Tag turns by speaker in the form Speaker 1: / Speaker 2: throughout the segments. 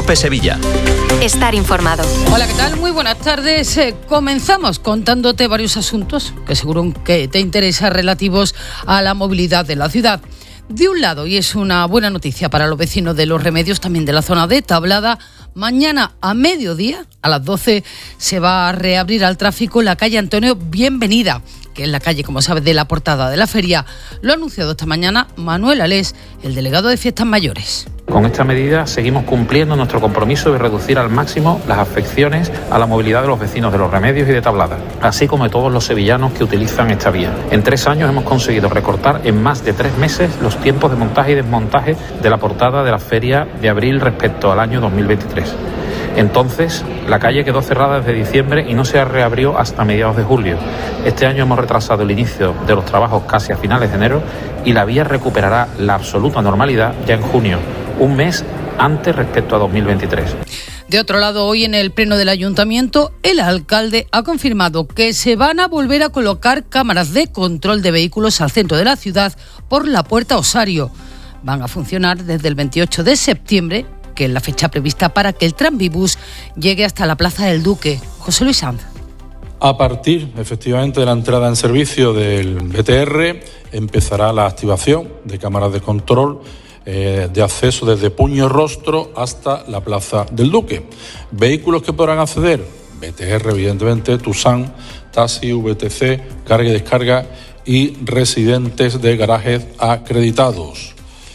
Speaker 1: COPE Sevilla.
Speaker 2: Estar informado.
Speaker 3: Hola, ¿qué tal? Muy buenas tardes. Comenzamos contándote varios asuntos que seguro que te interesan relativos a la movilidad de la ciudad. De un lado, y es una buena noticia para los vecinos de Los Remedios, también de la zona de Tablada, mañana a mediodía, a las 12, se va a reabrir al tráfico la calle Antonio Bienvenida, que es la calle, como sabes, de la portada de la feria. Lo ha anunciado esta mañana Manuel Alés, el delegado de Fiestas Mayores.
Speaker 4: Con esta medida seguimos cumpliendo nuestro compromiso de reducir al máximo las afecciones a la movilidad de los vecinos de Los Remedios y de Tablada, así como de todos los sevillanos que utilizan esta vía. En 3 años hemos conseguido recortar en más de 3 meses los tiempos de montaje y desmontaje de la portada de la feria de abril respecto al año 2023. Entonces, la calle quedó cerrada desde diciembre y no se reabrió hasta mediados de julio. Este año hemos retrasado el inicio de los trabajos casi a finales de enero y la vía recuperará la absoluta normalidad ya en junio, un mes antes respecto a 2023.
Speaker 3: De otro lado, hoy en el pleno del ayuntamiento, el alcalde ha confirmado que se van a volver a colocar cámaras de control de vehículos al centro de la ciudad por la Puerta Osario. Van a funcionar desde el 28 de septiembre, que es la fecha prevista para que el tranvibús llegue hasta la Plaza del Duque. José Luis Sanz.
Speaker 5: A partir, efectivamente, de la entrada en servicio del BTR, empezará la activación de cámaras de control de acceso desde Puño Rostro hasta la Plaza del Duque. Vehículos que podrán acceder: BTR, evidentemente, Tucson, taxi, VTC, carga y descarga y residentes de garajes acreditados.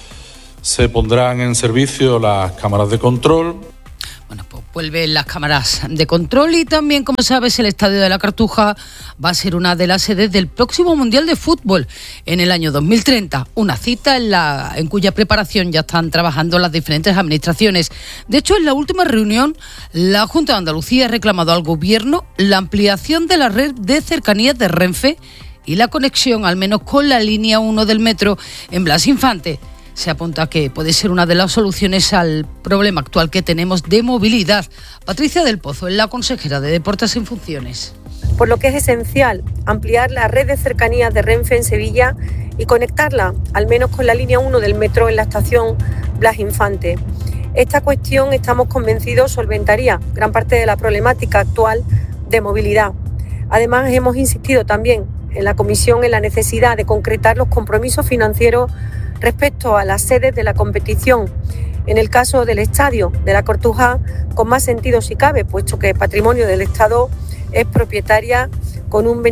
Speaker 5: Se pondrán en servicio las cámaras de control.
Speaker 3: Bueno, pues vuelven las cámaras de control y también, como sabes, el Estadio de la Cartuja va a ser una de las sedes del próximo Mundial de Fútbol en el año 2030. Una cita en cuya preparación ya están trabajando las diferentes administraciones. De hecho, en la última reunión, la Junta de Andalucía ha reclamado al Gobierno la ampliación de la red de cercanías de Renfe y la conexión, al menos con la línea 1 del metro en Blas Infante. Se apunta que puede ser una de las soluciones al problema actual que tenemos de movilidad. Patricia del Pozo es la consejera de Deportes en funciones.
Speaker 6: Por lo que es esencial ampliar la red de cercanías de Renfe en Sevilla y conectarla, al menos con la línea 1 del metro en la estación Blas Infante. Esta cuestión, estamos convencidos, solventaría gran parte de la problemática actual de movilidad. Además, hemos insistido también en la comisión en la necesidad de concretar los compromisos financieros respecto a las sedes de la competición. En el caso del estadio de la Cartuja, con más sentido si cabe, puesto que Patrimonio del Estado es propietaria con un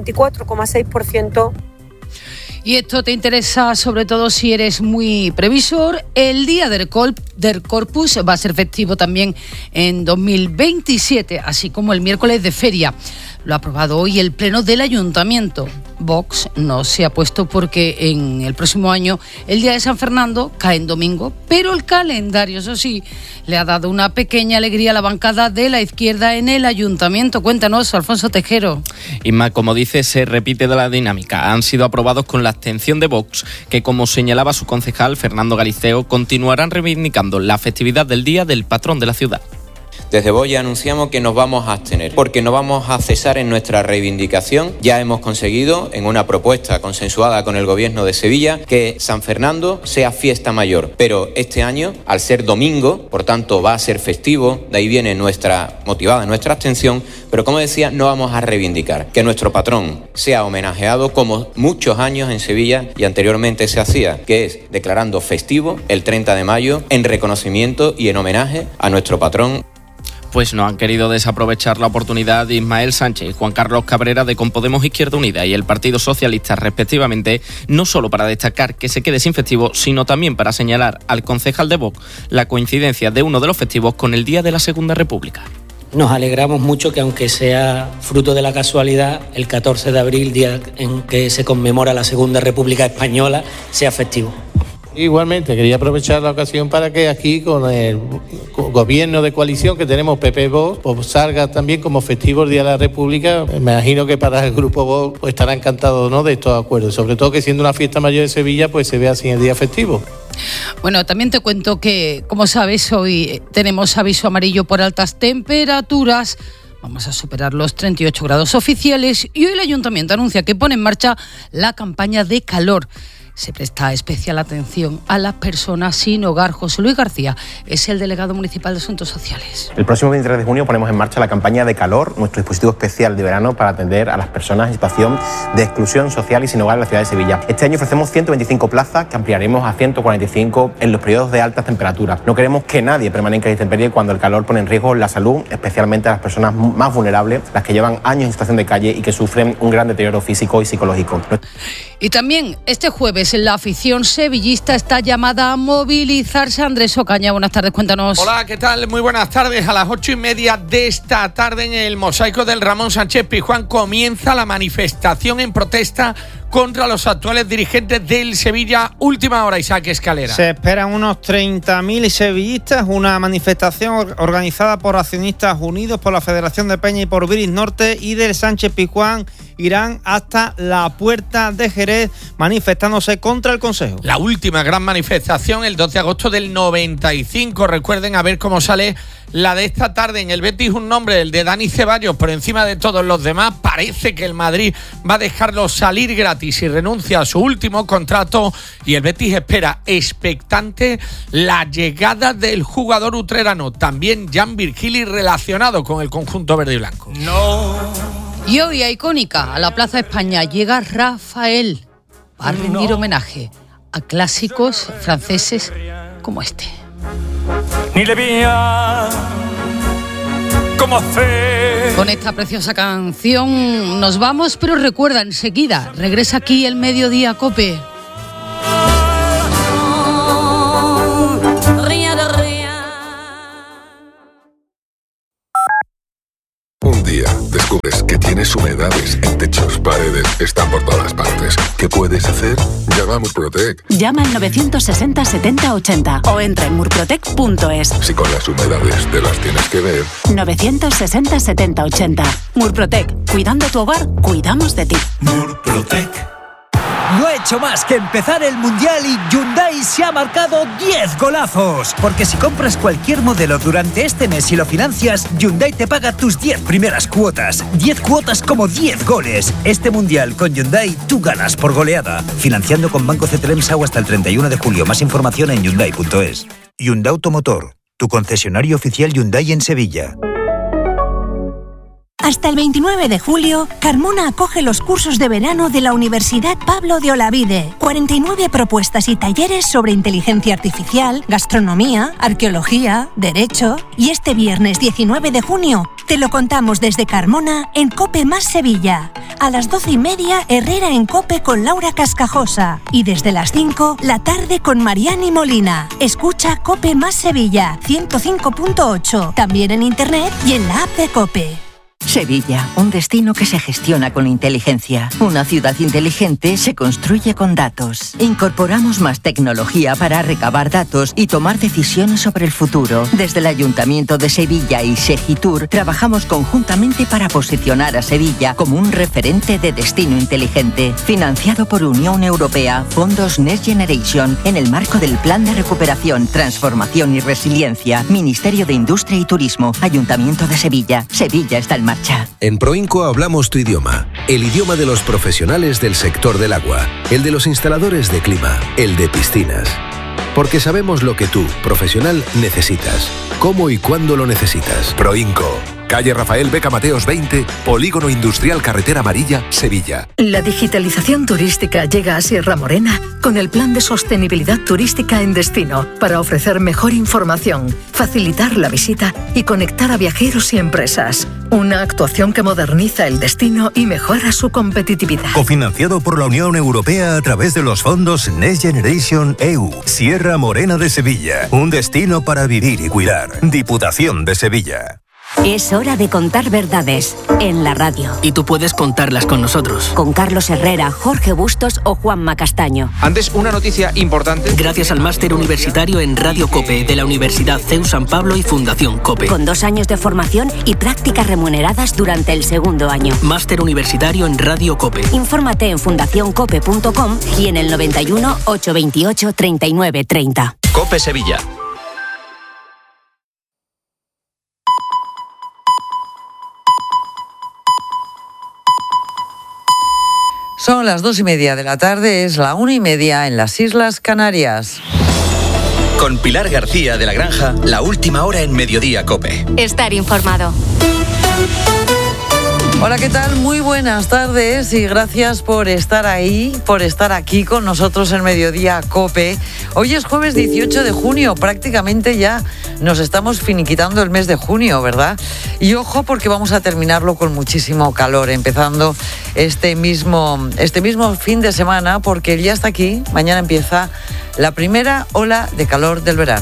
Speaker 6: 24,6%.
Speaker 3: Y esto te interesa sobre todo si eres muy previsor. El Día del Corpus va a ser festivo también en 2027, así como el miércoles de feria. Lo ha aprobado hoy el Pleno del Ayuntamiento. Vox no se ha puesto porque en el próximo año el Día de San Fernando cae en domingo, pero el calendario, eso sí, le ha dado una pequeña alegría a la bancada de la izquierda en el Ayuntamiento. Cuéntanos, Alfonso Tejero.
Speaker 7: Isma, como dice, se repite de la dinámica. Han sido aprobados con la abstención de Vox, que, como señalaba su concejal Fernando Galiceo, continuarán reivindicando la festividad del Día del Patrón de la ciudad.
Speaker 8: Desde Vox ya anunciamos que nos vamos a abstener, porque no vamos a cesar en nuestra reivindicación. Ya hemos conseguido, en una propuesta consensuada con el Gobierno de Sevilla, que San Fernando sea fiesta mayor. Pero este año, al ser domingo, por tanto va a ser festivo, de ahí viene motivada nuestra abstención, pero como decía, no vamos a reivindicar que nuestro patrón sea homenajeado como muchos años en Sevilla y anteriormente se hacía, que es declarando festivo el 30 de mayo en reconocimiento y en homenaje a nuestro patrón.
Speaker 7: Pues no han querido desaprovechar la oportunidad de Ismael Sánchez y Juan Carlos Cabrera de Con Podemos Izquierda Unida y el Partido Socialista respectivamente, no solo para destacar que se quede sin festivo, sino también para señalar al concejal de Vox la coincidencia de uno de los festivos con el Día de la Segunda República.
Speaker 9: Nos alegramos mucho que, aunque sea fruto de la casualidad, el 14 de abril, día en que se conmemora la Segunda República Española, sea festivo.
Speaker 10: Igualmente, quería aprovechar la ocasión para que aquí, con el gobierno de coalición que tenemos, PP-Vox, pues salga también como festivo el Día de la República. Me imagino que para el grupo Vox pues, estará encantado, ¿no?, de estos acuerdos. Sobre todo que siendo una fiesta mayor de Sevilla, pues se ve así el día festivo.
Speaker 3: Bueno, también te cuento que, como sabes, hoy tenemos aviso amarillo por altas temperaturas. Vamos a superar los 38 grados oficiales y hoy el Ayuntamiento anuncia que pone en marcha la campaña de calor. se presta especial atención a las personas sin hogar. José Luis García es el delegado municipal de Asuntos Sociales.
Speaker 1: El próximo 23 de junio ponemos en marcha la campaña de calor, nuestro dispositivo especial de verano para atender a las personas en situación de exclusión social y sin hogar en la ciudad de Sevilla. Este año ofrecemos 125 plazas que ampliaremos a 145 en los periodos de altas temperaturas. No queremos que nadie permanezca en intemperie cuando el calor pone en riesgo la salud, especialmente a las personas más vulnerables, las que llevan años en situación de calle y que sufren un gran deterioro físico y psicológico.
Speaker 3: Y también este jueves la afición sevillista está llamada a movilizarse. Andrés Ocaña, buenas tardes, cuéntanos.
Speaker 2: Hola, ¿qué tal? Muy buenas tardes. A las 8:30 de esta tarde en el Mosaico del Ramón Sánchez Pizjuán comienza la manifestación en protesta contra los actuales dirigentes del Sevilla. Última hora, Isaac Escalera.
Speaker 11: Se esperan unos 30.000 sevillistas, una manifestación organizada por Accionistas Unidos, por la Federación de Peña y por Viris Norte, y del Sánchez Pizjuán irán hasta la Puerta de Jerez manifestándose contra el Consejo.
Speaker 2: La última gran manifestación el 2 de agosto del 95. Recuerden a ver cómo sale la de esta tarde. En el Betis un nombre, el de Dani Ceballos, por encima de todos los demás. Parece que el Madrid va a dejarlo salir gratis y renuncia a su último contrato, y el Betis espera expectante la llegada del jugador utrerano, también Jan Virgili, relacionado con el conjunto verde y blanco.
Speaker 3: Y hoy a Icónica, a la Plaza España, llega Rafael a rendir homenaje a clásicos franceses como este.
Speaker 12: Ni le veía cómo hacer.
Speaker 3: Con esta preciosa canción nos vamos, pero recuerda, enseguida regresa aquí el Mediodía Cope.
Speaker 13: Un día descubres que tienes humedades en techos, paredes, están por todas partes. ¿Qué puedes hacer? Llama a Murprotec.
Speaker 14: Llama al 960 70 80 o entra en murprotec.es.
Speaker 13: Si con las humedades te las tienes que ver.
Speaker 14: 960 70 80. Murprotec. Cuidando tu hogar, cuidamos de ti.
Speaker 12: Murprotec.
Speaker 15: No ha hecho más que empezar el Mundial y Hyundai se ha marcado 10 golazos. Porque si compras cualquier modelo durante este mes y lo financias, Hyundai te paga tus 10 primeras cuotas. 10 cuotas como 10 goles. Este Mundial con Hyundai tú ganas por goleada. Financiando con Banco CTLM SAU hasta el 31 de julio. Más información en Hyundai.es. Hyundai Automotor, tu concesionario oficial Hyundai en Sevilla.
Speaker 16: Hasta el 29 de julio, Carmona acoge los cursos de verano de la Universidad Pablo de Olavide. 49 propuestas y talleres sobre inteligencia artificial, gastronomía, arqueología, derecho. Y este viernes 19 de junio te lo contamos desde Carmona en COPE más Sevilla. A las 12:30, Herrera en COPE con Laura Cascajosa. Y desde las 5, la tarde con Mariani Molina. Escucha COPE más Sevilla, 105.8. También en internet y en la app de COPE.
Speaker 17: Sevilla, un destino que se gestiona con inteligencia. Una ciudad inteligente se construye con datos. Incorporamos más tecnología para recabar datos y tomar decisiones sobre el futuro. Desde el Ayuntamiento de Sevilla y Segitur trabajamos conjuntamente para posicionar a Sevilla como un referente de destino inteligente. Financiado por Unión Europea, fondos Next Generation, en el marco del Plan de Recuperación, Transformación y Resiliencia, Ministerio de Industria y Turismo, Ayuntamiento de Sevilla. Sevilla está en marcha.
Speaker 18: En Proinco hablamos tu idioma, el idioma de los profesionales del sector del agua, el de los instaladores de clima, el de piscinas. Porque sabemos lo que tú, profesional, necesitas, cómo y cuándo lo necesitas. Proinco. Calle Rafael Beca Mateos 20, Polígono Industrial Carretera Amarilla, Sevilla.
Speaker 19: La digitalización turística llega a Sierra Morena con el Plan de Sostenibilidad Turística en Destino para ofrecer mejor información, facilitar la visita y conectar a viajeros y empresas. Una actuación que moderniza el destino y mejora su competitividad.
Speaker 20: Cofinanciado por la Unión Europea a través de los fondos Next Generation EU. Sierra Morena de Sevilla. Un destino para vivir y cuidar. Diputación de Sevilla.
Speaker 21: Es hora de contar verdades en la radio.
Speaker 22: Y tú puedes contarlas con nosotros.
Speaker 21: Con Carlos Herrera, Jorge Bustos o Juanma Castaño.
Speaker 23: Antes, una noticia importante.
Speaker 22: Gracias al máster universitario en Radio COPE de la Universidad CEU San Pablo y Fundación COPE.
Speaker 21: Con 2 años de formación y prácticas remuneradas durante el segundo año.
Speaker 22: Máster universitario en Radio COPE.
Speaker 21: Infórmate en fundacioncope.com y en el 91 828 39 30.
Speaker 24: COPE Sevilla.
Speaker 4: Son las 2:30 de la tarde, es la 1:30 en las Islas Canarias.
Speaker 5: Con Pilar García de la Granja, la última hora en Mediodía COPE.
Speaker 21: Estar informado.
Speaker 4: Hola, ¿qué tal? Muy buenas tardes y gracias por estar ahí, por estar aquí con nosotros en Mediodía COPE. Hoy es jueves 18 de junio, prácticamente ya nos estamos finiquitando el mes de junio, ¿verdad? Y ojo porque vamos a terminarlo con muchísimo calor, empezando este mismo fin de semana, porque ya está aquí, mañana empieza la primera ola de calor del verano.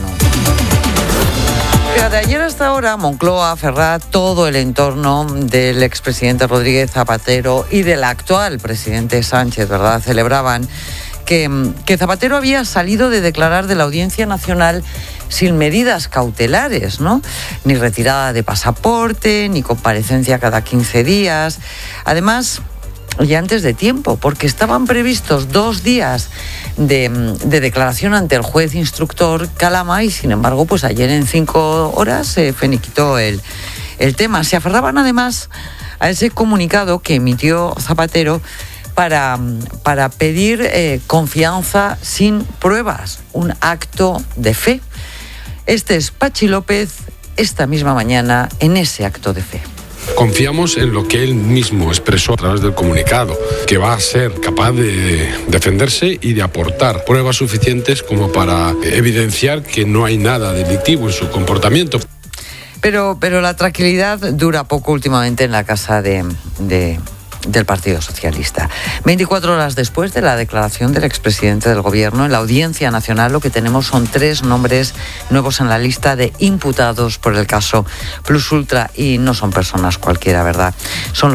Speaker 4: De ayer hasta ahora, Moncloa, Ferrat, todo el entorno del expresidente Rodríguez Zapatero y del actual presidente Sánchez, ¿verdad?, celebraban que Zapatero había salido de declarar de la Audiencia Nacional sin medidas cautelares, ¿no? Ni retirada de pasaporte, ni comparecencia cada 15 días. Además, y antes de tiempo, porque estaban previstos 2 días de declaración ante el juez instructor Calama y, sin embargo, pues ayer en 5 horas se finiquitó el tema. Se aferraban además a ese comunicado que emitió Zapatero para pedir confianza sin pruebas, un acto de fe. Este es Pachi López esta misma mañana en ese acto de fe.
Speaker 6: Confiamos en lo que él mismo expresó a través del comunicado, que va a ser capaz de defenderse y de aportar pruebas suficientes como para evidenciar que no hay nada delictivo en su comportamiento.
Speaker 4: Pero la tranquilidad dura poco últimamente en la casa del Partido Socialista. 24 horas después de la declaración del expresidente del Gobierno, en la Audiencia Nacional lo que tenemos son 3 nombres nuevos en la lista de imputados por el caso Plus Ultra, y no son personas cualquiera, ¿verdad? Son